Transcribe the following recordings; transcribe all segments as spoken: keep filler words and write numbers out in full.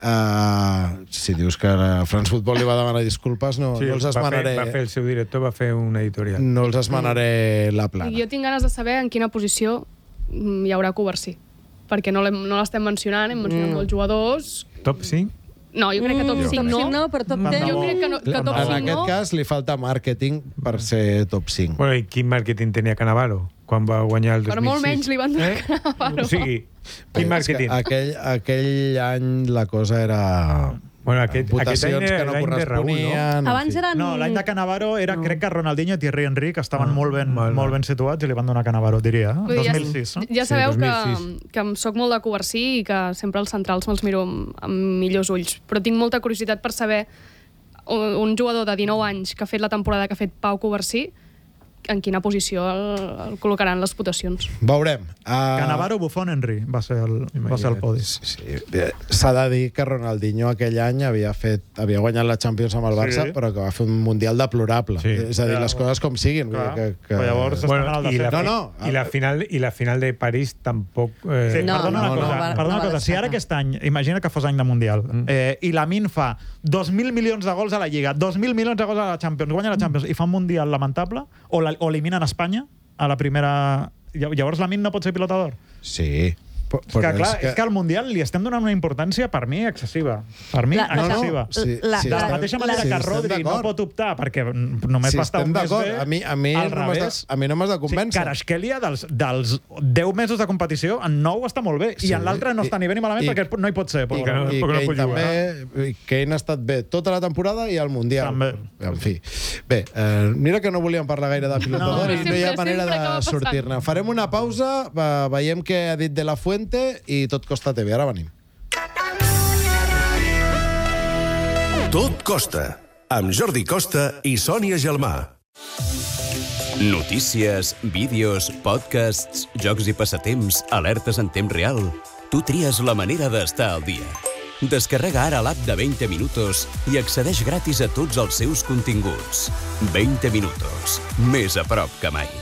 Uh, si dius que a France Football li va demanar disculpes, no, sí, no els esmenaré. Va fer, va fer el seu director, va fer una editorial. No els esmenaré la plana. Jo tinc ganes de saber en quina posició hi haurà Covarsí, perquè no l'estem mencionant, hem mencionat mm. molts jugadors. Top cinc? No, jo crec que top Mm. cinc Top no. cinc no, però top deu. Jo crec que, no, que top En cinc aquest no. cas li falta màrqueting per ser top cinc. Bueno, i quin màrqueting tenia Cannavaro quan va guanyar el dos mil sis? Per molt menys li van donar Eh? Cannavaro. O sigui, quin màrqueting? Aquell, aquell any la cosa era... Bueno, aquest, aquest any votacions que era no l'any de Raúl, no? corresponien... Abans eren... No, l'any de Cannavaro era, No. crec que Ronaldinho i Thierry Henry, que estaven Ah, molt, ben, val, molt val. ben situats i li van donar Cannavaro, diria. Vull dir, dos mil sis, no? Ja Sí, sabeu dos mil sis. que, que em soc molt de Covarsí i que sempre els centrals me'ls miro amb, amb millors ulls. Però tinc molta curiositat per saber un, un jugador de dinou anys que ha fet la temporada que ha fet Pau Covarsí, en quina posició el, el col·locaran les votacions. Veurem. Uh, Cannavaro, Buffon, Henry va ser el, va ser el podi. Sí, sí. S'ha de dir que Ronaldinho aquell any havia, fet, havia guanyat la Champions amb el Barça, Sí. però que va fer un Mundial deplorable. Sí. És a dir, Ja, les coses com siguin. clar. Vull dir que, que... Però llavors estan Bueno, al i, la, desert. No, no. i, la final, I la final de París tampoc... Eh, Sí, No, perdona no, una no, cosa, no va- perdona no una va cosa. Si ara destacar. aquest any, imagina que fos any de Mundial, Mm. eh, i la Min fa dos mil milions de gols a la Lliga, dos mil milions de gols a la Champions, guanya la Champions i fa un Mundial lamentable, o, la, o eliminen Espanya a la primera... Llavors la Min no pot ser pilota d'or. Sí. Però, És que, clar, és que al Mundial li estem donant una importància, per mi, excessiva. Per mi, La- la- excessiva. Sí, La- sí, De la estem- mateixa manera sí, que estem Rodri no d'acord. pot optar perquè només Sí, va estar estem un mes d'acord. bé, A mi, a mi al no m'has de, revés. a mi no m'has de convèncer. Kvaratskhelia, dels, dels deu mesos de competició, en nou està molt bé, Sí. i en l'altre no I- està ni bé ni malament i- perquè no hi pot ser. I, Però, que no- i perquè no Kane pot jugar. també, i Kane ha estat bé tota la temporada i al Mundial. També. En fi. Bé, eh, mira que no volíem parlar gaire de pilota No, d'or però i no hi ha sempre- manera sempre acaba de passant. sortir-ne. Farem una pausa, va, veiem què ha dit De La Fuente i tot costa T V. Ara venim. Tot costa, amb Jordi Costa i Sònia Gelmà. Notícies, vídeos, podcasts, jocs i passatemps, alertes en temps real. Tu tries la manera d'estar al dia. Descarrega ara l'app de veinte minutos i accedeix gratis a tots els seus continguts. veinte minutos, més a prop que mai.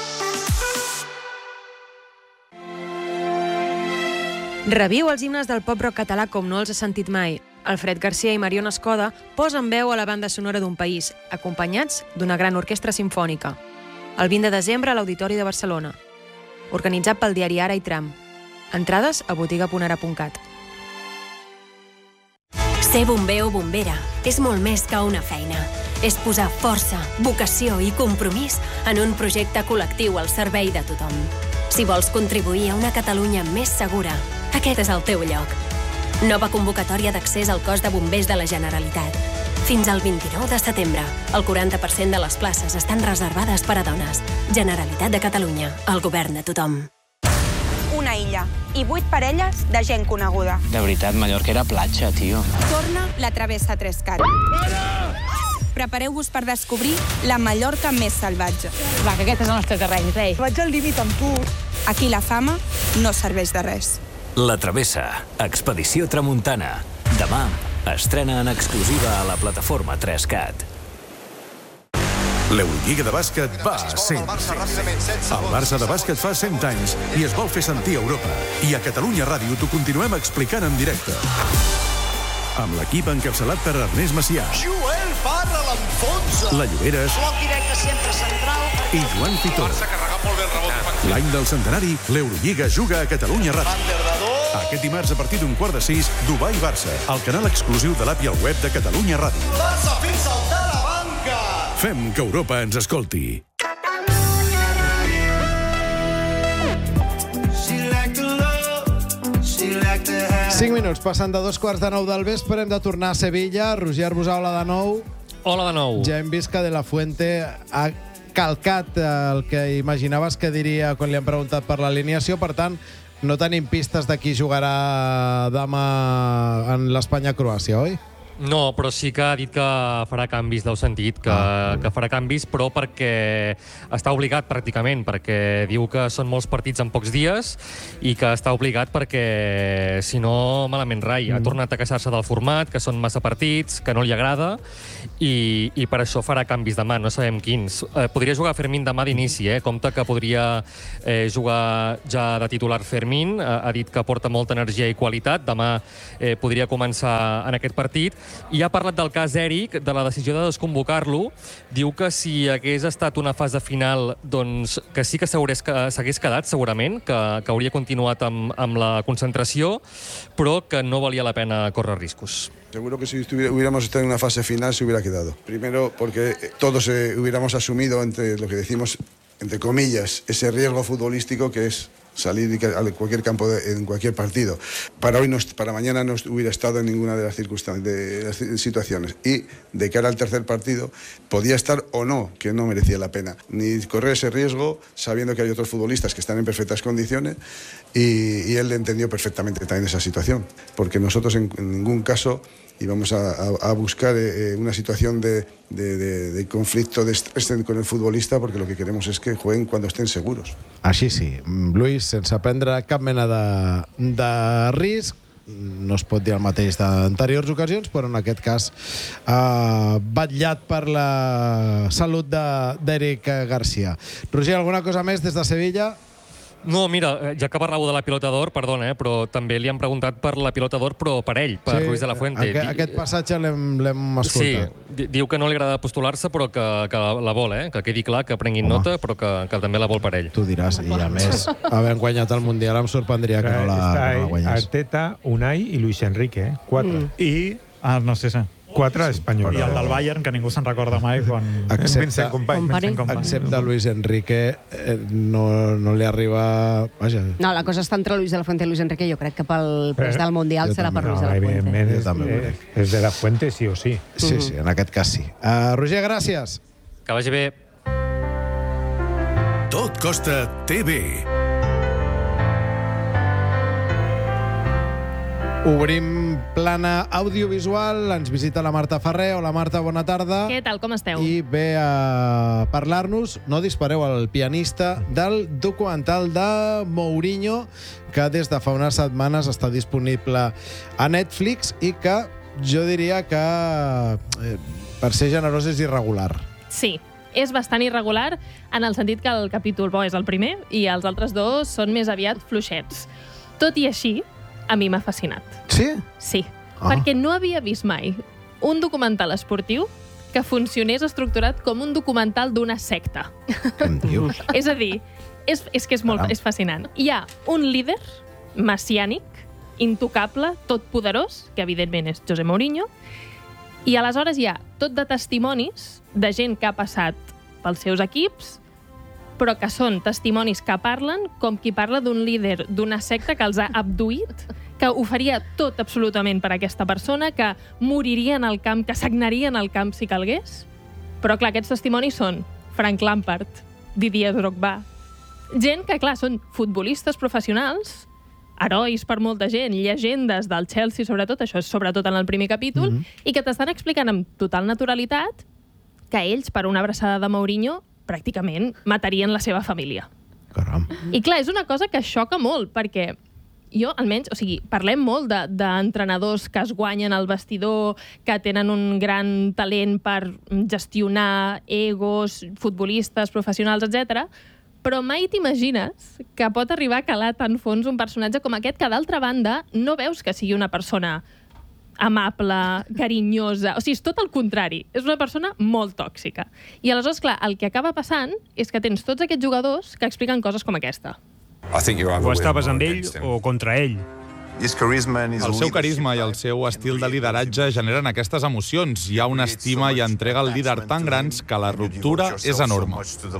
Reviu els himnes del pop-rock català com no els has sentit mai. Alfred Garcia i Mariona Escoda posen veu a la banda sonora d'un país, acompanyats d'una gran orquestra simfònica. El vint de desembre a l'Auditori de Barcelona. Organitzat pel diari Ara i Tram. Entrades a botiga punt ara punt cat. Ser bomber o bombera és molt més que una feina. És posar força, vocació i compromís en un projecte col·lectiu al servei de tothom. Si vols contribuir a una Catalunya més segura, aquest és el teu lloc. Nova convocatòria d'accés al cos de bombers de la Generalitat. Fins al vint-i-nou de setembre, el quaranta per cent de les places estan reservades per a dones. Generalitat de Catalunya, el govern de tothom. Una illa i vuit parelles de gent coneguda. De veritat, Mallorca era platja, tio. Torna la Travessa Trescat. Prepareu-vos per descobrir la Mallorca més salvatge. Va, que aquest és el nostre terreny, rei. Vaig al límit amb tu. Aquí la fama no serveix de res. La Travessa, Expedició Tramuntana. Demà estrena en exclusiva a la plataforma tres cat. L'Eurolliga de bàsquet va a cent. El Barça de bàsquet fa cent anys i es vol fer sentir a Europa. I a Catalunya Ràdio t'ho continuem explicant en directe. Amb l'equip encapçalat per Ernest Macià. Joel Parra l'enfonsa. La Lloberes Bloc directe sempre central. i Joan Fitó. L'any del centenari, l'Eurolliga juga a Catalunya Ràdio. Aquest dimarts a partir d'un quart de sis, Dubai-Barça, el canal exclusiu de l'app i el web de Catalunya Ràdio. Barça fent saltar la banca. Fem que Europa ens escolti. cinc minuts, passant de dos quarts de nou del vespre, hem de tornar a Sevilla. Roger Arbusà, hola de nou. Hola de nou. Ja hem vist que De La Fuente ha calcat el que imaginaves que diria quan li han preguntat per l'alineació. Per tant, no tenim pistes de qui jugarà demà en l'Espanya-Croàcia, oi? No, però sí que ha dit que farà canvis, l'heu sentit, que, ah. que farà canvis, però perquè està obligat pràcticament, perquè diu que són molts partits en pocs dies i que està obligat perquè, si no, malament rai. Mm. Ha tornat a queixar-se del format, que són massa partits, que no li agrada, i, i per això farà canvis demà, no sabem quins. Eh, podria jugar Fermín demà d'inici, eh? Compte que podria eh, jugar ja de titular Fermín, eh, ha dit que porta molta energia i qualitat, demà eh, podria començar en aquest partit. I ha parlat del cas Eric, de la decisió de desconvocar-lo. Diu que si hagués estat una fase final, doncs que sí que s'hagués quedat, segurament, que, que hauria continuat amb, amb la concentració, però que no valia la pena córrer riscos. Seguro que si hubiéramos estado en una fase final se hubiera quedado. Primero porque todos eh, hubiéramos asumido, entre lo que decimos, entre comillas, ese riesgo futbolístico que es salir a cualquier campo de, en cualquier partido. Para hoy, no, para mañana no hubiera estado en ninguna de las circunstancias, de las situaciones. Y de cara al tercer partido, podía estar o no, que no merecía la pena. Ni correr ese riesgo, sabiendo que hay otros futbolistas que están en perfectas condiciones, y, y él entendió perfectamente también esa situación. Porque nosotros en, en ningún caso íbamos a, a, a buscar eh, una situación de, de, de, de conflicto, de estrés con el futbolista, porque lo que queremos es que jueguen cuando estén seguros. Així sí. Luis, sense prendre cap mena de, de risc, no es pot dir el mateix d'anteriors ocasions, però en aquest cas eh, batllat per la salut d'Eric Garcia. Roger, alguna cosa més des de Sevilla? No, mira, ja que parlàveu de la pilota d'or, perdona, eh, però també li han preguntat per la pilota d'or, però per ell, per sí, Ruiz de la Fuente. Aquest, aquest passatge l'hem escoltat. Sí, diu que no li agrada postular-se, però que, que la vol, eh? Que quedi clar, que prenguin Home. nota, però que, que també la vol per ell. Tu diràs, i a més, havent guanyat el Mundial em sorprendria que no la, no la guanyés. Arteta, Unai i Luis Enrique, eh? Quatre. Mm. I, ah, no sé si... Quatre espanyols. I el del Bayern, que ningú se'n recorda mai, quan... Excepte, Company. excepte Luis Enrique, eh, no, no li arriba... Vaja. No, la cosa està entre Luis de la Fuente i Luis Enrique. Jo crec que pel pres del Mundial serà per Luis de la Fuente. És, eh, és de la Fuente sí o sí. Sí, sí, en aquest cas sí. Uh, Roger, gràcies. Que vagi bé. Tot Costa T V. Obrim plana audiovisual, ens visita la Marta Ferrer. Hola Marta, bona tarda. Què tal, com esteu? I ve a parlar-nos, no dispareu, al pianista, del documental de Mourinho, que des de fa unes setmanes està disponible a Netflix i que jo diria que, eh, per ser generós, és irregular. Sí, és bastant irregular en el sentit que el capítol bo és el primer i els altres dos són més aviat fluixets. Tot i així, a mi m'ha fascinat. Sí? Sí, ah. perquè no havia vist mai un documental esportiu que funcionés estructurat com un documental d'una secta. Què em dius? És a dir, és, és que és, molt, és fascinant. Hi ha un líder messiànic, intocable, totpoderós, que evidentment és José Mourinho, i aleshores hi ha tot de testimonis de gent que ha passat pels seus equips, però que són testimonis que parlen com qui parla d'un líder d'una secta que els ha abduït, que ho faria tot absolutament per aquesta persona, que moriria en el camp, que sagnaria en el camp si calgués. Però, clar, aquests testimonis són Frank Lampard, Didier Drogba, gent que, clar, són futbolistes professionals, herois per molta gent, llegendes del Chelsea, sobretot, això és sobretot en el primer capítol, mm-hmm. i que t'estan explicant amb total naturalitat que ells, per una abraçada de Mourinho, pràcticament matarien la seva família. Caram. I clar, és una cosa que xoca molt, perquè jo, almenys, o sigui, parlem molt d'entrenadors de, que es guanyen al vestidor, que tenen un gran talent per gestionar egos, futbolistes, professionals, etcètera, però mai t'imagines que pot arribar a calar tan fons un personatge com aquest, que d'altra banda no veus que sigui una persona amable, carinyosa... O sigui, és tot el contrari. És una persona molt tòxica. I aleshores, clar, el que acaba passant és que tens tots aquests jugadors que expliquen coses com aquesta. O estaves amb ell o contra ell. El seu carisma i el seu estil de lideratge generen aquestes emocions. Hi ha una estima i entrega al líder tan grans que la ruptura és enorme.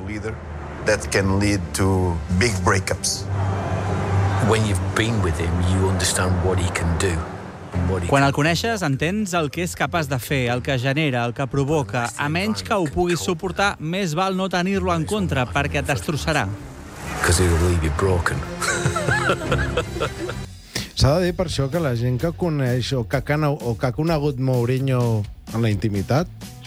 When you've been with him, you understand what he can do. Quan el coneixes, entens el que és capaç de fer, el que genera, el que provoca. A menys que ho puguis suportar, més val no tenir-lo en contra, perquè et destrossarà. S'ha de dir per això que la gent que coneix o que, o que ha conegut Mourinho en la intimitat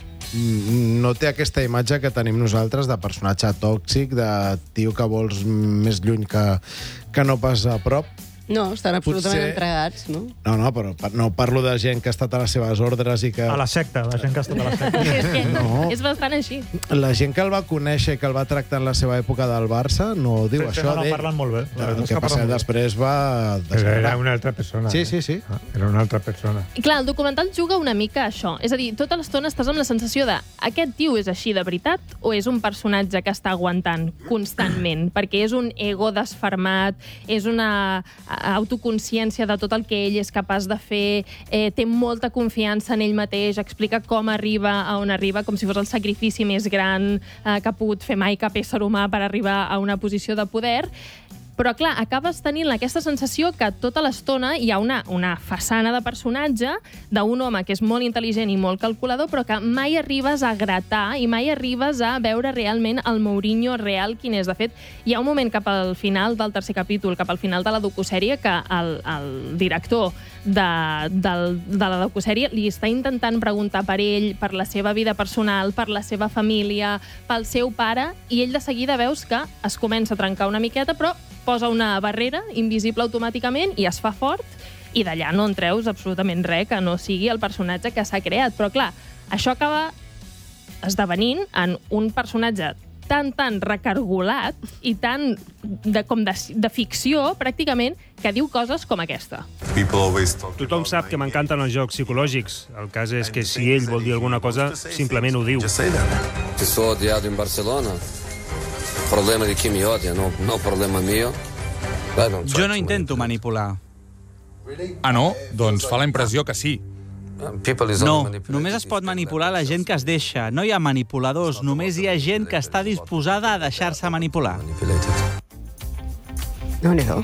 no té aquesta imatge que tenim nosaltres de personatge tòxic, de tio que vols més lluny que, que no pas a prop. No, estan absolutament Potser... entregats, no? No, no, però no parlo de gent que ha estat a les seves ordres i que... A la secta, la gent que ha estat a la secta. És que No. és bastant així. La gent que el va conèixer i que el va tractar en la seva època del Barça no diu Sí, sí, això no, no, d'ell. parlen molt bé. La veritat El és que que passa parlen molt després va... Però era una altra persona. Sí, eh? sí, sí. Ah, era una altra persona. I clar, el documental juga una mica a això. És a dir, tota l'estona estàs amb la sensació de aquest tio és així de veritat o és un personatge que està aguantant constantment? Perquè és un ego desfermat, és una autoconsciència de tot el que ell és capaç de fer, eh, té molta confiança en ell mateix, explica com arriba a on arriba, com si fos el sacrifici més gran eh, que ha pogut fer mai cap ésser humà per arribar a una posició de poder. Però, clar, acabes tenint aquesta sensació que tota l'estona hi ha una, una façana de personatge d'un home que és molt intel·ligent i molt calculador, però que mai arribes a gratar i mai arribes a veure realment el Mourinho real quin és. De fet, hi ha un moment cap al final del tercer capítol, cap al final de la docusèrie, que el, el director de, del, de la docusèrie li està intentant preguntar per ell, per la seva vida personal, per la seva família, pel seu pare, i ell de seguida veus que es comença a trencar una miqueta, però posa una barrera invisible automàticament i es fa fort, i d'allà no en treus absolutament res que no sigui el personatge que s'ha creat. Però, clar, això acaba esdevenint en un personatge tan, tan recargolat i tan de, com de, de ficció, pràcticament, que diu coses com aquesta. Tothom sap que m'encanten els jocs psicològics. El cas és que si ell vol dir alguna cosa, simplement ho diu. Ti sono odiato in Barcellona. Problema di chi mi odia, no, no problema mio. Dai, non Jo no intento manipular. Ah, no? Doncs fa la impressió que sí. No, només es pot manipular la gent que es deixa. No hi ha manipuladors, només hi ha gent que està disposada a deixar-se manipular. Déu-n'hi-do.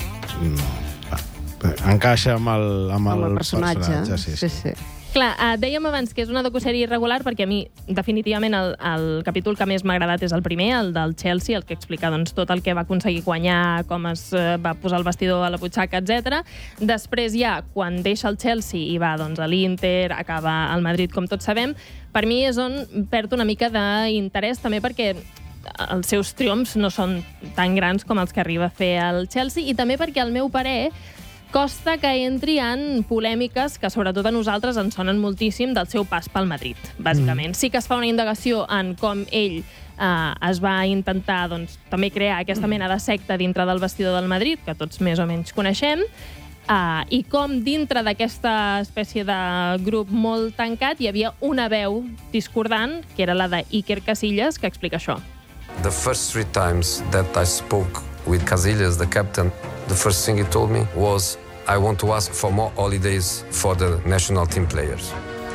Encaixa amb el, amb el, Amb el personatge. personatge sí, sí. Sí, sí. Clar, eh, dèiem abans que és una docusèrie irregular perquè a mi, definitivament, el, el capítol que més m'ha agradat és el primer, el del Chelsea, el que explica doncs, tot el que va aconseguir guanyar, com es eh, va posar el vestidor a la butxaca, etcètera. Després ja, quan deixa el Chelsea i va doncs, a l'Inter, acaba al Madrid, com tots sabem, per mi és on perd una mica d'interès, també perquè els seus triomfs no són tan grans com els que arriba a fer el Chelsea, i també perquè, al meu parer, costa que entri en polèmiques que, sobretot a nosaltres, ens sonen moltíssim del seu pas pel Madrid, bàsicament. Mm. Sí que es fa una indagació en com ell eh, es va intentar doncs, també crear aquesta mena de secta dintre del vestidor del Madrid, que tots més o menys coneixem, eh, i com dintre d'aquesta espècie de grup molt tancat hi havia una veu discordant, que era la d'Iker Casillas, que explica això. The first three times that I spoke with Casillas, the captain, the first thing he told me was, I want to ask for more holidays for the national team players.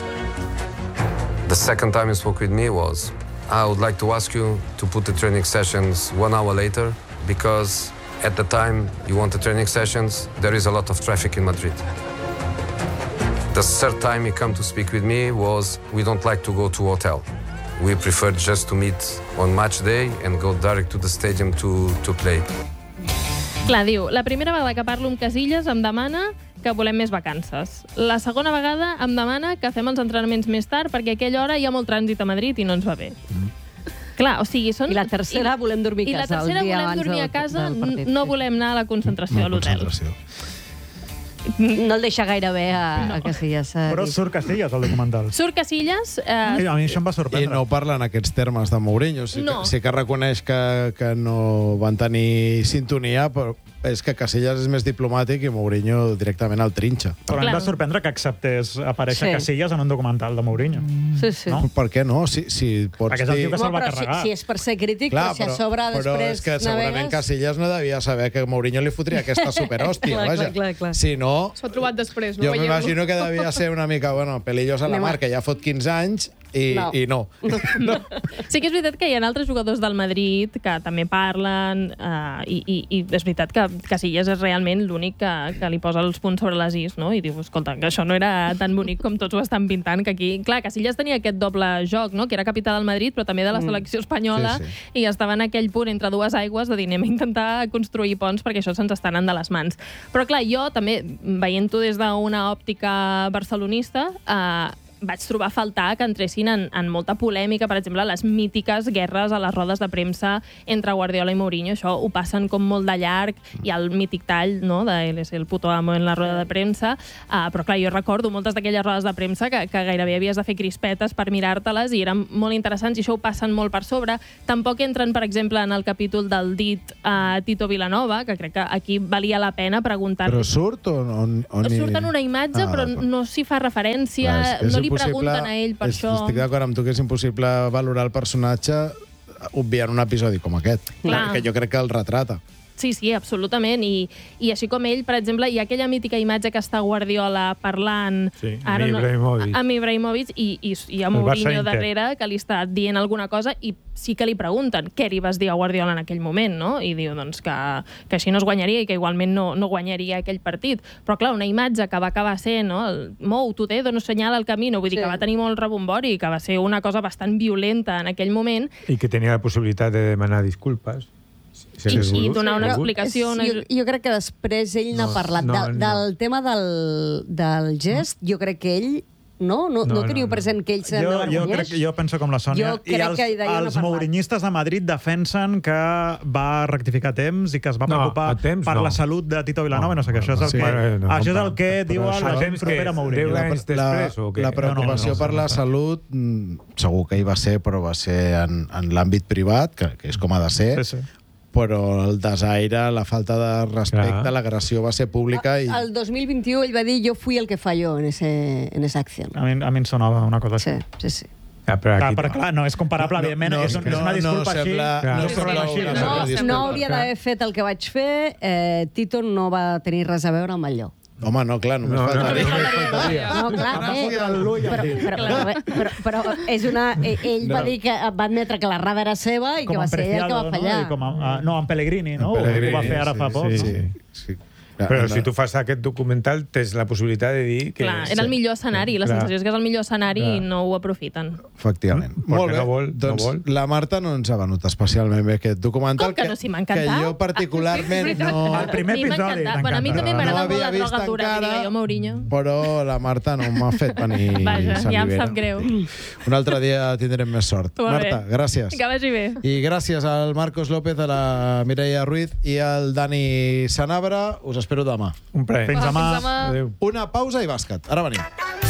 The second time he spoke with me was, I would like to ask you to put the training sessions one hour later, because at the time you want the training sessions, there is a lot of traffic in Madrid. The third time he came to speak with me was, we don't like to go to hotel. We prefer just to meet on match day and go direct to the stadium to, to play. Clar, diu, la primera vegada que parlo amb Casillas em demana que volem més vacances. La segona vegada em demana que fem els entrenaments més tard perquè a aquella hora hi ha molt trànsit a Madrid i no ens va bé. Mm. Clar, o sigui, són... I la tercera, volem dormir a casa. I la tercera, el dia volem dormir del, a casa, partit, no sí. volem anar a la concentració No, a l'hotel. No el deixa gaire bé a, no. a Casillas. Però surt Casillas, al documental. Surt Casillas... Eh... A mi això em va sorprendre. I no parla en aquests termes de Mourinho. Sí, no. que, sí que reconeix que, que no van tenir sintonia, però és que Casillas és més diplomàtic i Mourinho directament el trinxa. Però em va sorprendre que acceptés aparèixer Sí. Casillas en un documental de Mourinho. Sí, sí. No? Per què no? Si, si pots Perquè és el dir... tio que se'l va però si, carregar. si és per ser crític, Clar, però si a sobre però després és que segurament navegues... Casillas no devia saber que Mourinho li fotria aquesta superhòstia, Clar, vaja. clar, clar, clar. Si no... S'ho ha trobat després, no? Jo Veieu? m'imagino que devia ser una mica, bueno, pelillos a la Anem a- mar, que ja fot quinze anys, i No. i no. no. Sí que és veritat que hi ha altres jugadors del Madrid que també parlen uh, i, i, i és veritat que Casillas és realment l'únic que, que li posa els punts sobre les is, no? I diu, escolta, que això no era tan bonic com tots ho estan pintant, que aquí... Clar, Casillas tenia aquest doble joc, no? Que era capità del Madrid, però també de la selecció espanyola, Sí, i estava en aquell punt entre dues aigües de dir, anem a intentar construir ponts perquè això se'ns està anant de les mans. Però clar, jo també, veient-ho des d'una òptica barcelonista, eh, vaig trobar a faltar que entressin en, en molta polèmica, per exemple, les mítiques guerres a les rodes de premsa entre Guardiola i Mourinho. Això ho passen com molt de llarg, i el mític tall, no?, de él es el puto amo en la roda de premsa. Uh, però clar, jo recordo moltes d'aquelles rodes de premsa que, que gairebé havies de fer crispetes per mirar-te-les i eren molt interessants, i això ho passen molt per sobre. Tampoc entren, per exemple, en el capítol del dit a uh, Tito Vilanova, que crec que aquí valia la pena preguntar. Però surt o, o, o ni... Surt en una imatge, Ah, però d'acord. no s'hi fa referència, Clar, és que és no li impossible- pregunten a ell per és, això. Estic d'acord amb tu que és impossible valorar el personatge obviant un episodi com aquest. Clar. Que jo crec que el retrata. Sí, sí, absolutament. I, I així com ell, per exemple, hi ha aquella mítica imatge que està Guardiola parlant... Sí, amb Ibrahimovic. No, amb Ibrahimovic i, i, i a El Barça Mourinho Inter. darrere, que li està dient alguna cosa, i sí que li pregunten què li vas dir a Guardiola en aquell moment, no? I diu doncs, que, que així no es guanyaria i que igualment no, no guanyaria aquell partit. Però clar, una imatge que va acabar sent, no? El, Mou, tu té, dono senyal al camí, vull dir Sí. que va tenir molt rebombori, que va ser una cosa bastant violenta en aquell moment, I que tenia la possibilitat de demanar disculpes. Si I- hagués i volgut, donar una volgut. explicació. Jo, jo crec que després ell n'ha No, parlat. no, de, no. Del tema del, del gest, jo crec que ell... No? No, no, No, no teniu no, no. present que ell se Jo, jo, n'enorgulleix? crec, jo penso com la Sònia. Jo crec I els, que d'allò no ha els parlat. mourinyistes de Madrid defensen que va rectificar a temps i que es va No, preocupar a temps per no. la salut de Tito Vilanova. No, no sé, que això és el sí. que, Bueno, no, això és el però- que però diu això el temps que proper a és Mourinho. deu anys després, o què? la preocupació No, no, no, per la no. salut mm, segur que hi va ser, però va ser en, en l'àmbit privat, que, que és com ha de ser, Sí, sí. però el desaire, la falta de respecte, Clar. l'agressió va ser pública i... El dos mil vint-i-u ell va dir yo fui el que falló en, ese, en esa acción. A mi, a mi em sonava una cosa Sí, així. sí, sí. Ja, però Clar, aquí, però clar, no és comparable, No, evidentment, no, és, un, no, és una no disculpa així. sembla- Clar. no és sembla així, una- no? no, No, disculpa, no hauria d'haver fet el que vaig fer, eh, Tito no va tenir res a veure amb el lloc. Home, no, clar, només No, no, faltaria. només faltaria. No, clar, Em va eh, fotre l'ull, però, em diu. però, però, però, però és una... Ell, ell va No. dir que va admetre que l'errada era seva i que Com va en ser ell el que va Preciado, fallar. no? I com a, a, no, en Pellegrini, no? En Pellegrini, Ho va fer ara sí, fa poc. sí, no? sí, sí. Però si tu fas aquest documental, tens la possibilitat de dir que... Clar, era el millor escenari. La Clar. sensació és que és el millor escenari Clar. i no ho aprofiten. Efectivament. Mm, Molt perquè bé. no vol, no doncs vol. la Marta no ens ha venut especialment bé aquest documental. Com que no? Sí, m'ha Que encantat. jo particularment no... El primer A mi m'ha episodi encantat. t'ha Bueno, a mi encantat. també No m'agrada havia molt la vist droga dura, encara. diria jo, Mourinho. Però la Marta no m'ha fet venir Vaja, ja em salivera. sap greu. Un altre dia tindrem més sort. Molt bé. Marta, gràcies. Que vagi bé. I gràcies al Marcos López, a la Mireia Ruiz i al Dani Sanabra. Us espero demà. Un plaer. Fins demà. Fins demà. Adéu. Una pausa i bàsquet. Ara venim.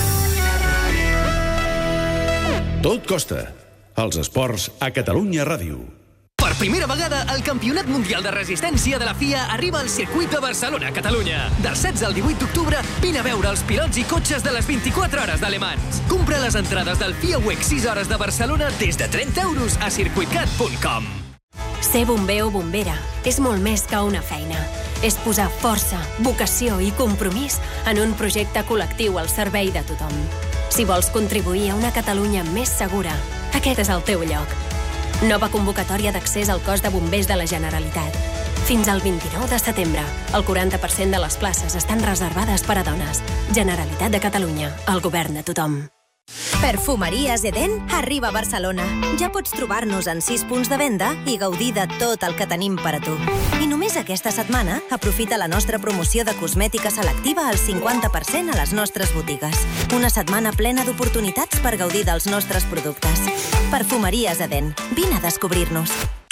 Tot costa. Els esports a Catalunya Ràdio. Per primera vegada, el Campionat Mundial de Resistència de la F I A arriba al circuit de Barcelona, Catalunya. Del setze al divuit d'octubre, vine a veure els pilots i cotxes de les vint-i-quatre hores de Le Mans. Compra les entrades del F I A W E C sis hores de Barcelona des de trenta euros a circuitcat punt com. Ser bomber o bombera és molt més que una feina. És posar força, vocació i compromís en un projecte col·lectiu al servei de tothom. Si vols contribuir a una Catalunya més segura, aquest és el teu lloc. Nova convocatòria d'accés al cos de bombers de la Generalitat. Fins al vint-i-nou de setembre, el quaranta per cent de les places estan reservades per a dones. Generalitat de Catalunya, el govern de tothom. Perfumeries Eden arriba a Barcelona. Ja pots trobar-nos en sis punts de venda i gaudir de tot el que tenim per a tu. I només aquesta setmana aprofita la nostra promoció de cosmètica selectiva al cinquanta per cent a les nostres botigues. Una setmana plena d'oportunitats per gaudir dels nostres productes. Perfumeries Eden. Vine a descobrir-nos.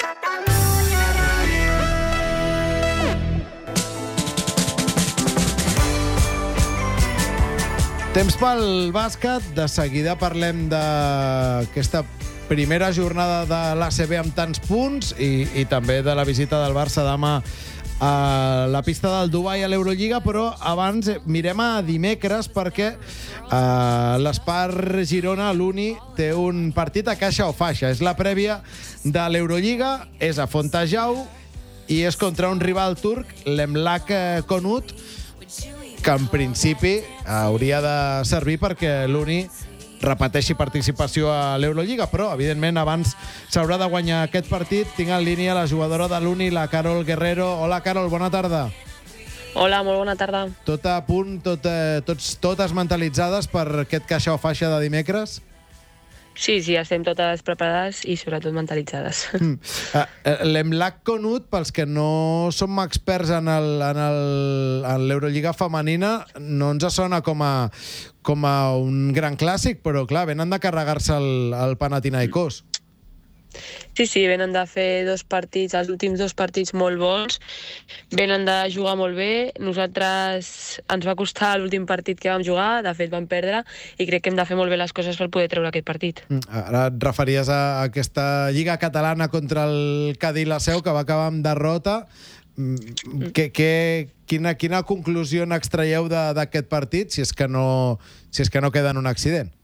Temps pel bàsquet. De seguida parlem d'aquesta primera jornada de l'A C B amb tants punts i, i també de la visita del Barça demà a la pista del Dubai a l'Eurolliga, però abans mirem a dimecres perquè eh, l'Espar Girona, l'Uni, té un partit a caixa o faixa. És la prèvia de l'Eurolliga, és a Fontejau i és contra un rival turc, l'Emlak Konut, que en principi hauria de servir perquè l'Uni repeteixi participació a l'Eurolliga, però, evidentment, abans s'haurà de guanyar aquest partit. Tinc en línia la jugadora de l'Uni, la Carol Guerrero. Hola, Carol, bona tarda. Hola, molt bona tarda. Tot a punt, tot, eh, tots, totes mentalitzades per aquest caixa o faixa de dimecres? Sí, sí, estem totes preparades i sobretot mentalitzades. Mm. L'Emlac Conut, pels que no som experts en l'Eurolliga femenina, no ens sona com a, com a un gran clàssic, però clar, venen de carregar-se el, el Panathinaikos. Sí, sí, venen de fer dos partits, els últims dos partits molt bons, venen de jugar molt bé. Nosaltres ens va costar l'últim partit que vam jugar, de fet vam perdre, i crec que hem de fer molt bé les coses per poder treure aquest partit. Ara et referies a aquesta lliga catalana contra el Cadí la Seu, que va acabar amb derrota. Que, que, quina, quina conclusió n'extraieu d'aquest partit, si és que no, si és que no queda en un accident?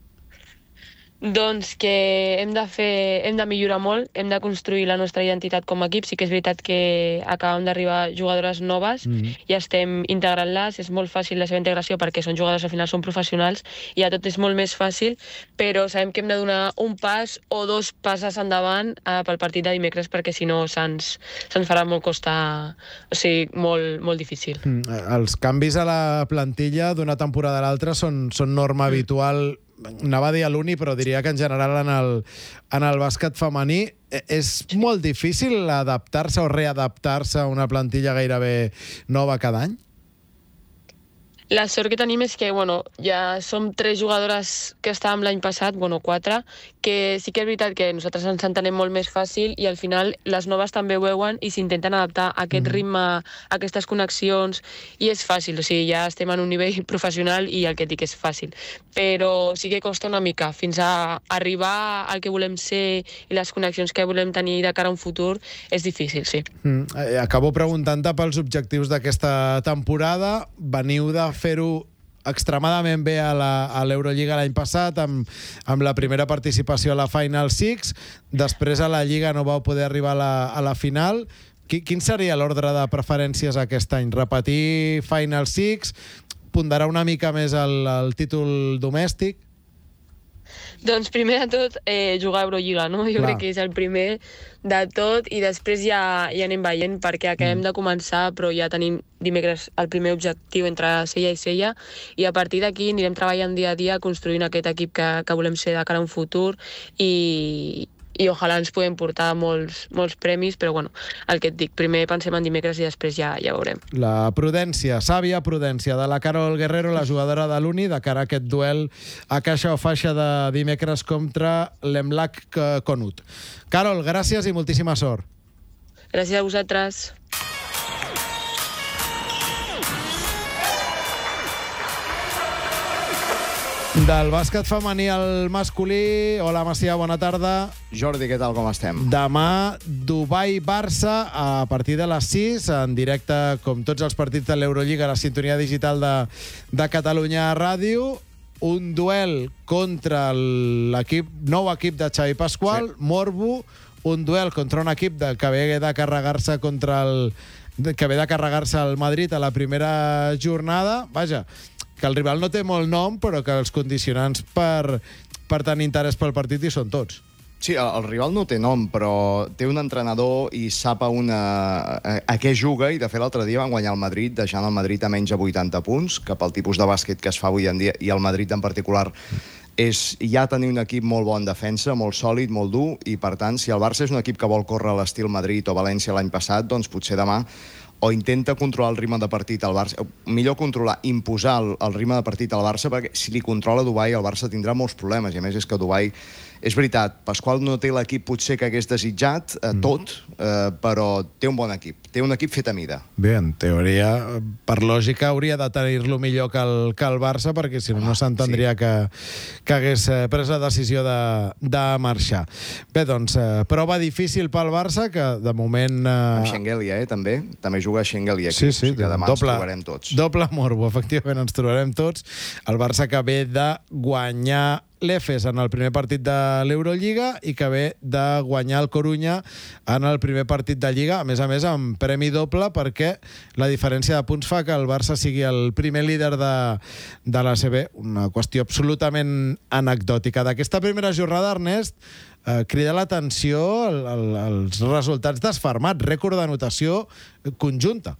Doncs que hem de fer, hem de millorar molt, hem de construir la nostra identitat com a equip. Sí que és veritat que acabem d'arribar jugadores noves mm-hmm. i estem integrant-les. És molt fàcil la seva integració perquè són jugadores, al final són professionals i ja tot és molt més fàcil, però sabem que hem de donar un pas o dos passes endavant eh, pel partit de dimecres, perquè si no se'ns se'ns farà molt costa, o sigui, molt, molt difícil. Mm. Els canvis a la plantilla d'una temporada a l'altra són, són norma mm. habitual. Anava a dir a l'Uni, però diria que en general en el, en el bàsquet femení és molt difícil adaptar-se o readaptar-se a una plantilla gairebé nova cada any? La sort que tenim és que, bueno, ja som tres jugadores que estàvem l'any passat, bueno, quatre, que sí que és veritat que nosaltres ens entenem molt més fàcil i al final les noves també ho veuen i s'intenten adaptar a aquest ritme, a aquestes connexions, i és fàcil, o sigui, ja estem en un nivell professional i el que et dic és fàcil. Però sí que costa una mica, fins a arribar al que volem ser i les connexions que volem tenir de cara a un futur, és difícil, sí. Mm. Acabo preguntant-te pels objectius d'aquesta temporada. Veniu de fer-ho extremadament bé a l'Eurolliga l'any passat, amb, amb la primera participació a la Final Six. Després a la Lliga no vau poder arribar a la, a la final. Quin seria l'ordre de preferències aquest any? Repetir Final Six? Ponderar una mica més el, el títol domèstic? Doncs primer de tot, eh, jugar a Eurolliga, no? Jo Clar. crec que és el primer de tot i després ja, ja anem veient, perquè acabem mm. de començar, però ja tenim dimecres el primer objectiu entre cella i cella, i a partir d'aquí anirem treballant dia a dia construint aquest equip que, que volem ser de cara a un futur, i, i ojalà ens puguem portar molts, molts premis, però bueno, el que et dic, primer pensem en dimecres i després ja, ja veurem. La prudència, sàvia prudència de la Carol Guerrero, la jugadora de l'Uni, de cara a aquest duel a caixa o faixa de dimecres contra l'Emlac Conut. Carol, gràcies i moltíssima sort. Gràcies a vosaltres. Del bàsquet femení al masculí. Hola, Macià, bona tarda. Jordi, què tal, com estem? Demà, Dubai-Barça, a partir de les sis, en directe, com tots els partits de l'Eurolliga, a la sintonia digital de, de Catalunya Ràdio. Un duel contra l'equip, nou equip de Xavi Pasqual, sí. Morbo, un duel contra un equip de, que ve de carregar-se contra el que ve de carregar-se al Madrid a la primera jornada. Vaja, que el rival no té molt nom, però que els condicionants per, per tenir interès pel partit hi són tots. Sí, el, el rival no té nom, però té un entrenador i sap a, una, a, a què juga, i de fet l'altre dia van guanyar el Madrid, deixant el Madrid a menys de vuitanta punts, que pel tipus de bàsquet que es fa avui en dia, i el Madrid en particular, és ja tenir un equip molt bon defensa, molt sòlid, molt dur, i per tant, si el Barça és un equip que vol córrer a l'estil Madrid o València l'any passat, doncs potser demà o intenta controlar el ritme de partit al Barça, millor controlar, imposar el, el ritme de partit al Barça, perquè si li controla Dubai, el Barça tindrà molts problemes, i a més és que Dubai, és veritat, Pasqual no té l'equip potser que hagués desitjat, eh, tot, eh, però té un bon equip, té un equip fet a mida. Bé, en teoria, per lògica, hauria de tenir-lo millor que el, que el Barça, perquè si no, no s'entendria sí. que, que hagués pres la decisió de, de marxar. Bé, doncs, eh, prova difícil pel Barça, que de moment... Eh... Amb Schengelia, eh, també. També juga a Schengelia aquí. Sí, sí, que demà doble, ens trobarem tots. Doble morbo, efectivament, ens trobarem tots. El Barça que ve de guanyar l'Efes en el primer partit de l'Eurolliga i que ve de guanyar el Corunya en el primer partit de Lliga, a més a més amb premi doble, perquè la diferència de punts fa que el Barça sigui el primer líder de, de l'A C B, una qüestió absolutament anecdòtica. D'aquesta primera jornada, Ernest, eh, crida l'atenció el, el, els resultats d'Esfarmat, rècord d'anotació conjunta.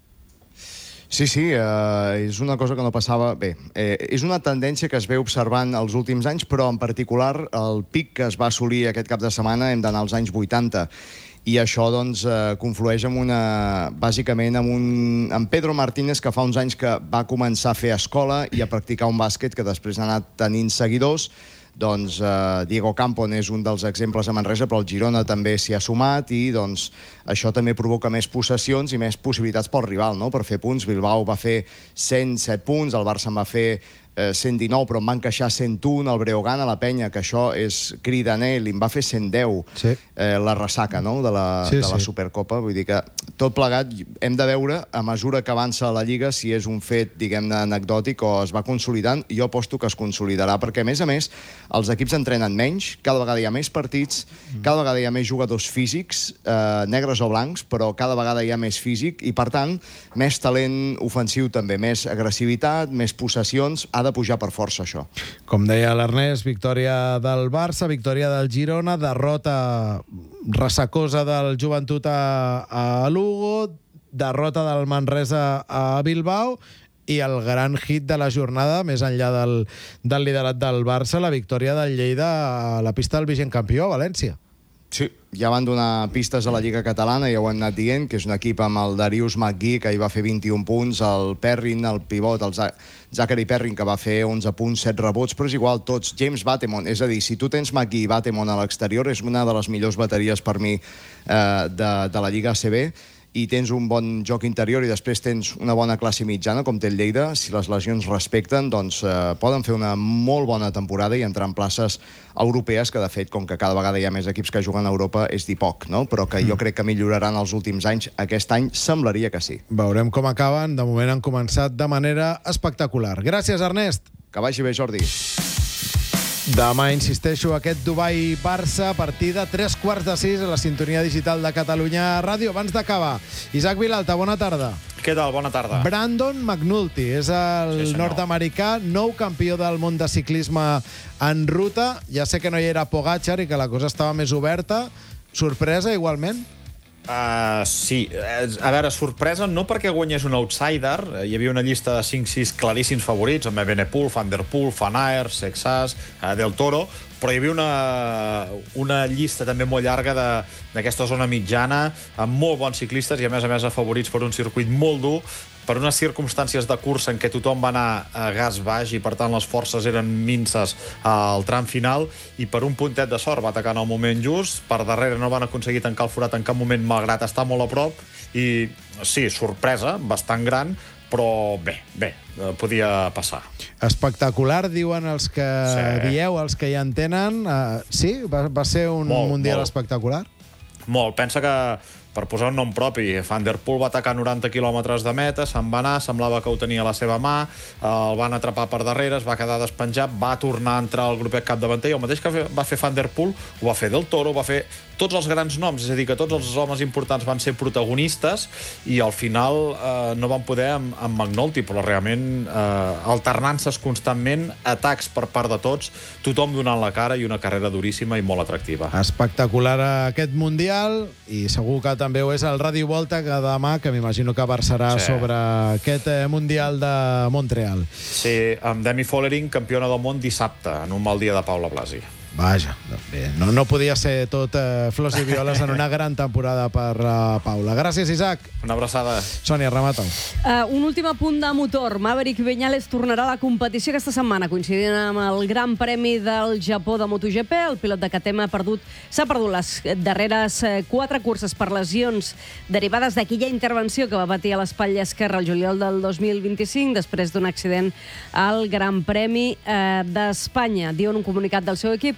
Sí, sí, eh, és una cosa que no passava... Bé, eh, és una tendència que es ve observant els últims anys, però en particular el pic que es va assolir aquest cap de setmana hem d'anar als anys vuitanta. I això, doncs, eh, conflueix amb una... bàsicament amb un... amb Pedro Martínez, que fa uns anys que va començar a fer escola i a practicar un bàsquet que després ha anat tenint seguidors. Doncs eh, Diego Campo és un dels exemples a Manresa, però el Girona també s'hi ha sumat i doncs, això també provoca més possessions i més possibilitats pel rival, no? Per fer punts. Bilbao va fer cent set punts, el Barça en va fer eh, cent dinou, però en va encaixar cent un, el Breogán a la Penya, que això és cridaner, li en va fer cent deu, sí. eh, la ressaca, no?, de la, sí, de la sí. Supercopa. Vull dir que tot plegat hem de veure, a mesura que avança la Lliga, si és un fet, diguem-ne, anecdòtic o es va consolidant. Jo aposto que es consolidarà, perquè, a més a més, els equips entrenen menys, cada vegada hi ha més partits, mm. cada vegada hi ha més jugadors físics, eh, negres o blancs, però cada vegada hi ha més físic i, per tant, més talent ofensiu també, més agressivitat, més possessions. Ha de pujar per força, això. Com deia l'Ernest, victòria del Barça, victòria del Girona, derrota ressacosa del Joventut a, a Lugo, derrota del Manresa a Bilbao i el gran hit de la jornada, més enllà del, del liderat del Barça, la victòria del Lleida a la pista del vigent campió, a València. Sí, ja van donar pistes a la Lliga Catalana, ja ho han anat dient, que és un equip amb el Darius McGee, que hi va fer vint-i-un punts, el Perrin, el pivot, el Zachary Perrin, que va fer onze punts, set rebots, però és igual tots. James Batemon, és a dir, si tu tens McGee i Batemon a l'exterior, és una de les millors bateries per mi eh, de, de la Lliga A C B, i tens un bon joc interior i després tens una bona classe mitjana, com té el Lleida, si les lesions respecten, doncs eh, poden fer una molt bona temporada i entrar en places europees, que de fet, com que cada vegada hi ha més equips que juguen a Europa, és dir poc, no? Però que jo crec que milloraran els últims anys. Aquest any semblaria que sí. Veurem com acaben. De moment han començat de manera espectacular. Gràcies, Ernest. Que vagi bé, Jordi. Demà, insisteixo, aquest Dubai-Barça a partir de tres quarts de sis a la sintonia digital de Catalunya Ràdio. Abans d'acabar, Isaac Vilalta, bona tarda. Què tal? Bona tarda. Brandon McNulty és el sí, nord-americà, nou campió del món de ciclisme en ruta. Ja sé que no hi era Pogacar i que la cosa estava més oberta. Sorpresa, igualment? Uh, sí. A veure, sorpresa no perquè guanyés un outsider. Hi havia una llista de cinc sis claríssims favorits, amb Evenepoel, Van der Poel, Van Aert, Sexas, uh, Del Toro, però hi havia una, una llista també molt llarga d'aquesta zona mitjana, amb molt bons ciclistes i, a més a més, afavorits per un circuit molt dur, per unes circumstàncies de cursa en què tothom va anar a gas baix i, per tant, les forces eren minces al tram final, i per un puntet de sort va atacar en el moment just. Per darrere no van aconseguir tancar el forat en cap moment, malgrat estar molt a prop, i sí, sorpresa, bastant gran, però bé, bé, podia passar. Espectacular, diuen els que sí. dieu, els que hi entenen. Uh, sí? Va, va ser un molt, mundial molt. espectacular? Molt. Pensa que, per posar un nom propi, Van der Poel va atacar noranta quilòmetres de meta, se'n va anar, semblava que ho tenia a la seva mà, el van atrapar per darrere, es va quedar despenjat, va tornar a entrar al grupet capdavanter, i el mateix que va fer Van der Poel ho va fer Del Toro, ho va fer tots els grans noms, és a dir, que tots els homes importants van ser protagonistes, i al final eh, no van poder amb, amb McNulty, però realment eh, alternances constantment, atacs per part de tots, tothom donant la cara, i una carrera duríssima i molt atractiva. Espectacular aquest Mundial, i segur que també ho és el Ràdio Volta, que demà, que m'imagino que versarà sí. sobre aquest Mundial de Montreal. Sí, amb Demi Follering, campiona del món dissabte, en un mal dia de Paula Blasi. Vaja, bé, no, no podia ser tot eh, flors i violes en una gran temporada per uh, Paula. Gràcies, Isaac. Una abraçada. Sònia, remata. Uh, un últim apunt de motor. Maverick Viñales tornarà a la competició aquesta setmana, coincidint amb el Gran Premi del Japó de MotoGP. El pilot de K T M ha perdut, s'ha perdut les darreres quatre curses per lesions derivades d'aquella intervenció que va patir a l'espatlla esquerra el juliol del dos mil vint-i-cinc, després d'un accident al Gran Premi eh, d'Espanya. Diu en un comunicat del seu equip que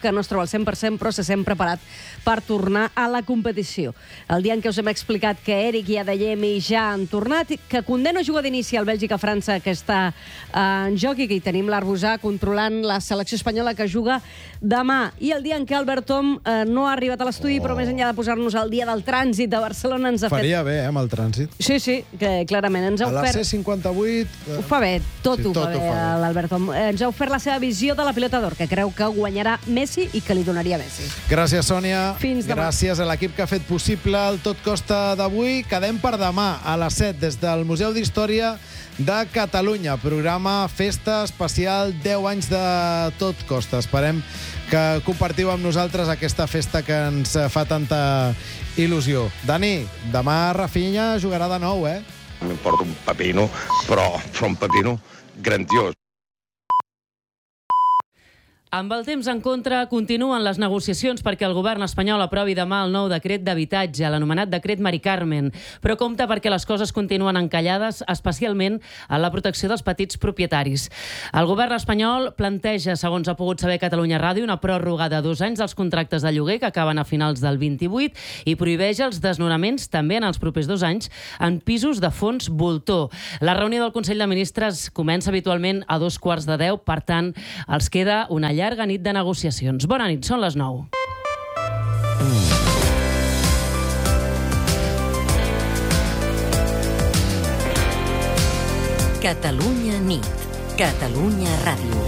que no es troba al cent per cent, però se sent preparat per tornar a la competició. El dia en què us hem explicat que Eric i Adeyemi ja han tornat, que Koundé no juga d'inici al Bèlgica-França, que està en joc, i que hi tenim l'Arbusà controlant la selecció espanyola, que juga demà. I el dia en què Albert Tom eh, no ha arribat a l'estudi, oh. però més enllà de posar-nos al dia del trànsit de Barcelona, ens ha Faria fet... bé, eh, amb el trànsit. Sí, sí, que clarament ens ha a ofert... A la C cinquanta-vuit... Ho fa bé, tot, sí, ho, tot fa ho bé, fa bé. l'Albert Tom. Ens ha ofert la seva visió de la pilota d'or, que creu que guanyarà Messi i que li donaria Messi. Gràcies, Sònia. Fins demà. Gràcies a l'equip que ha fet possible el Tot Costa d'avui. Quedem per demà a les set des del Museu d'Història de Catalunya. Programa Festa Especial deu anys de Tot Costa. Esperem que compartiu amb nosaltres aquesta festa que ens fa tanta il·lusió. Dani, demà Rafinha jugarà de nou, eh? M'importa un pepino, però, però un pepino grandiós. Amb el temps en contra, continuen les negociacions perquè el govern espanyol aprovi demà el nou decret d'habitatge, l'anomenat decret Mari Carmen, però compta perquè les coses continuen encallades, especialment en la protecció dels petits propietaris. El govern espanyol planteja, segons ha pogut saber Catalunya Ràdio, una pròrroga de dos anys dels contractes de lloguer que acaben a finals del vint-i-vuit i prohibeix els desnonaments també en els propers dos anys en pisos de fons voltor. La reunió del Consell de Ministres comença habitualment a dos quarts de deu, per tant, els queda una llarga nit de negociacions. Bona nit, són les nou. Catalunya nit. Catalunya Ràdio.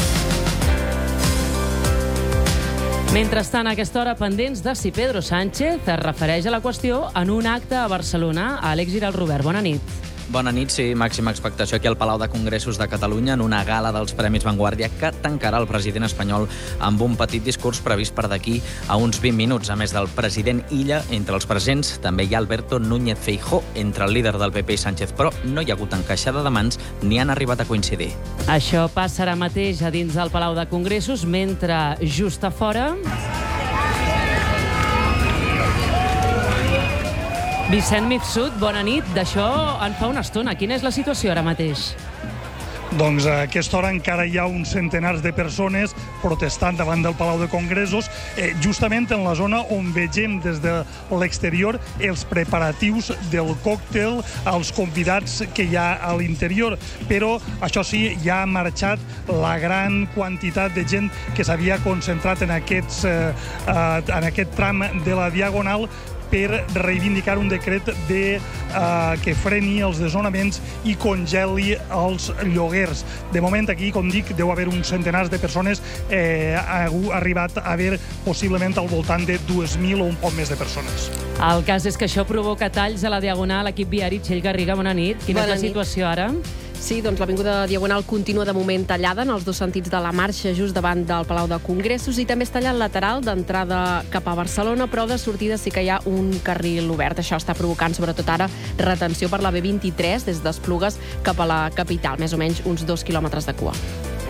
Mentrestant, a aquesta hora, pendents de si Pedro Sánchez es refereix a la qüestió en un acte a Barcelona. Àlex Giral Robert, bona nit. Bona nit, sí, màxima expectació aquí al Palau de Congressos de Catalunya en una gala dels Premis Vanguardia que tancarà el president espanyol amb un petit discurs previst per d'aquí a uns vint minuts. A més del president Illa, entre els presents també hi ha Alberto Núñez Feijóo, entre el líder del P P i Sánchez, però no hi ha hagut encaixada de mans ni han arribat a coincidir. Això passarà mateix a dins del Palau de Congressos, mentre just a fora... Vicent Mifsud, bona nit. D'això en fa una estona. Quina és la situació ara mateix? Doncs a aquesta hora encara hi ha uns centenars de persones protestant davant del Palau de Congressos, eh, justament en la zona on vegem des de l'exterior els preparatius del còctel, els convidats que hi ha a l'interior. Però, això sí, ja ha marxat la gran quantitat de gent que s'havia concentrat en, aquests, eh, en aquest tram de la Diagonal per reivindicar un decret de, uh, que freni els desnonaments i congeli els lloguers. De moment aquí, com dic, deu haver uns centenars de persones, eh, ha arribat a haver possiblement al voltant de dues mil o un poc més de persones. El cas és que això provoca talls a la Diagonal. Equip viari, Txell Garriga, bona nit. Quina Bona és la situació nit. ara? Sí, doncs l'Avinguda Diagonal continua de moment tallada en els dos sentits de la marxa, just davant del Palau de Congressos, i també està tallat lateral d'entrada cap a Barcelona, però de sortida sí que hi ha un carril obert. Això està provocant, sobretot ara, retenció per la B vint-i-tres des d'Esplugues cap a la capital, més o menys uns dos quilòmetres de cua.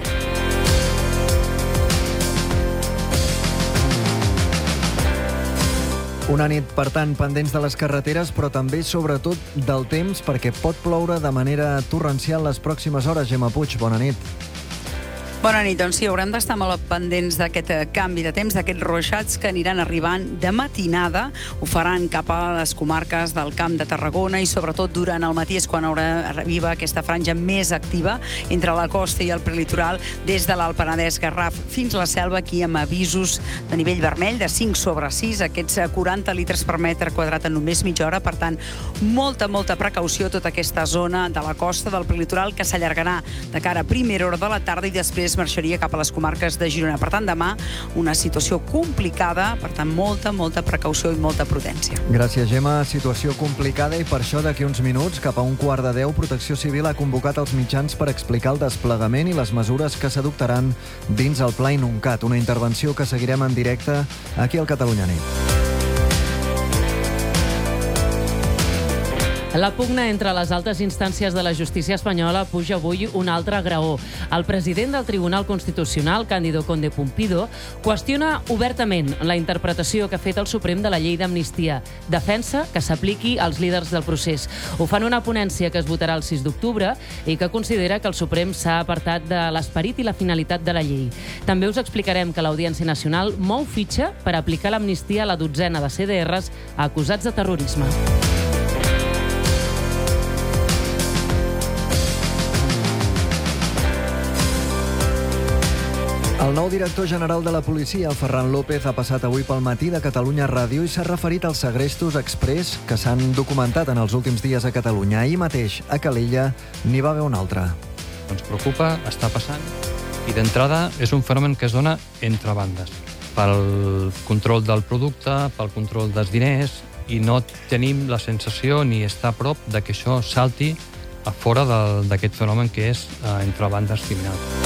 Una nit, per tant, pendents de les carreteres, però també, sobretot, del temps, perquè pot ploure de manera torrencial les pròximes hores. Gemma Puig, bona nit. Bona nit, doncs sí, haurem d'estar molt pendents d'aquest canvi de temps, d'aquests ruixats que aniran arribant de matinada. Ho faran cap a les comarques del Camp de Tarragona i sobretot durant el matí és quan haurà arriba aquesta franja més activa entre la costa i el prelitoral, des de l'Alt Penedès, Garraf fins a la Selva, aquí amb avisos de nivell vermell de cinc sobre sis, aquests quaranta litres per metre quadrat en només mitja hora. Per tant, molta, molta precaució a tota aquesta zona de la costa del prelitoral que s'allargarà de cara a primera hora de la tarda i després marxaria cap a les comarques de Girona. Per tant, demà una situació complicada, per tant, molta, molta precaució i molta prudència. Gràcies, Gemma. Situació complicada i per això d'aquí uns minuts, cap a un quart de deu, Protecció Civil ha convocat els mitjans per explicar el desplegament i les mesures que s'adoptaran dins el Pla Inuncat, una intervenció que seguirem en directe aquí al Catalunya Nit. La pugna entre les altes instàncies de la justícia espanyola puja avui un altre graó. El president del Tribunal Constitucional, Cándido Conde Pumpido, qüestiona obertament la interpretació que ha fet el Suprem de la llei d'amnistia. Defensa que s'apliqui als líders del procés. Ho fan una ponència que es votarà el sis d'octubre i que considera que el Suprem s'ha apartat de l'esperit i la finalitat de la llei. També us explicarem que l'Audiència Nacional mou fitxa per aplicar l'amnistia a la dotzena de C D Rs acusats de terrorisme. El nou director general de la policia, Ferran López, ha passat avui pel matí de Catalunya Ràdio i s'ha referit als segrestos exprés que s'han documentat en els últims dies a Catalunya. Ahir mateix, a Calella, n'hi va haver un altre. Ens preocupa, està passant, i d'entrada és un fenomen que es dona entre bandes, pel control del producte, pel control dels diners, i no tenim la sensació ni estar a prop de que això salti a fora d'aquest fenomen que és eh, entre bandes criminals.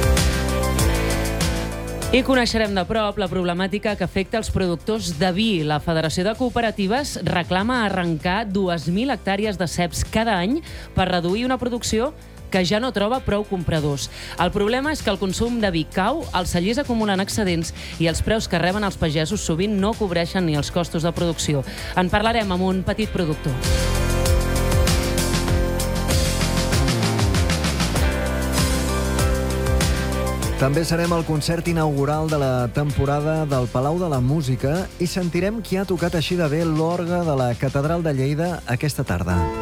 I coneixerem de prop la problemàtica que afecta els productors de vi. La Federació de Cooperatives reclama arrencar dues mil hectàrees de ceps cada any per reduir una producció que ja no troba prou compradors. El problema és que el consum de vi cau, els cellers acumulen excedents i els preus que reben els pagesos sovint no cobreixen ni els costos de producció. En parlarem amb un petit productor. També serem al concert inaugural de la temporada del Palau de la Música i sentirem qui ha tocat així de bé l'orgue de la Catedral de Lleida aquesta tarda.